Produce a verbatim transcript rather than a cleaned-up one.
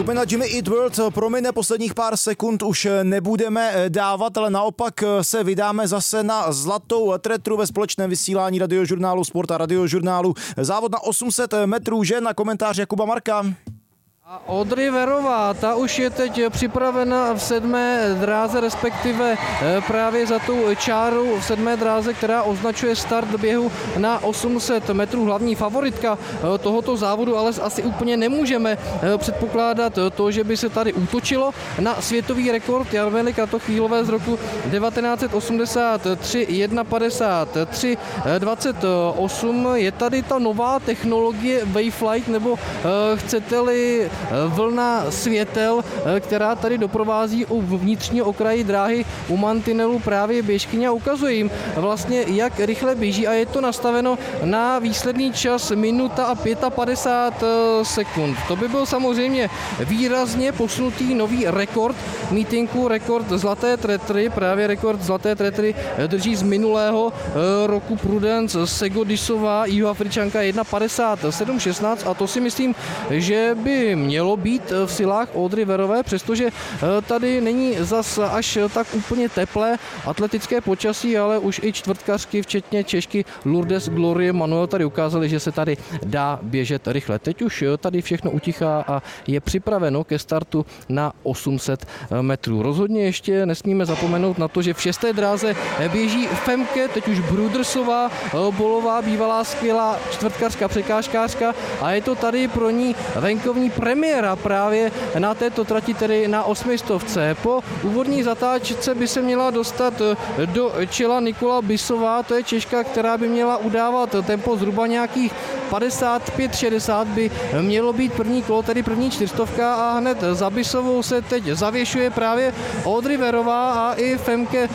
Skupina Jimmy Eat World promine posledních pár sekund už nebudeme dávat, ale naopak se vydáme zase na zlatou tretru ve společném vysílání Radiožurnálu Sport a Radiožurnálu. Závod na osm set metrů žen, na komentář Jakuba Marka. A Audrey Verová, ta už je teď připravena v sedmé dráze, respektive právě za tou čárou v sedmé dráze, která označuje start běhu na osm set metrů. Hlavní favoritka tohoto závodu, ale asi úplně nemůžeme předpokládat to, že by se tady útočilo na světový rekord Jarmily Kratochvílové z roku devatenáct set osmdesát tři, jedna padesát tři dvacet osm. Je tady ta nová technologie Waveflight, nebo chcete-li vlna světel, která tady doprovází u vnitřního okraji dráhy u mantinelu právě běžkyně a ukazuje jim vlastně, jak rychle běží, a je to nastaveno na výsledný čas minuta a padesát pět sekund. To by byl samozřejmě výrazně posunutý nový rekord mítinku, rekord zlaté tretry, právě rekord zlaté tretry drží z minulého roku Prudence Segodisová, Jihoafričanka, jedna padesát sedm šestnáct, a to si myslím, že by mělo být v silách Audrey Verové, přestože tady není zas až tak úplně teplé atletické počasí, ale už i čtvrtkařky, včetně Češky Lourdes Glorie Manuel, tady ukázali, že se tady dá běžet rychle. Teď už tady všechno utichá a je připraveno ke startu na osm set metrů. Rozhodně ještě nesmíme zapomenout na to, že v šesté dráze běží Femke, teď už Brudersová, bolová, bývalá skvělá čtvrtkařka, překážkářka, a je to tady pro ní venkovní premiéra právě na této trati, tedy na osmistovce. Po úvodní zatáčce by se měla dostat do čela Nikola Bisová, to je Češka, která by měla udávat tempo zhruba nějakých padesát pět šedesát, by mělo být první kolo, tedy první čtyřstovka, a hned za Bisovou se teď zavěšuje právě Audrey Verová a i Femke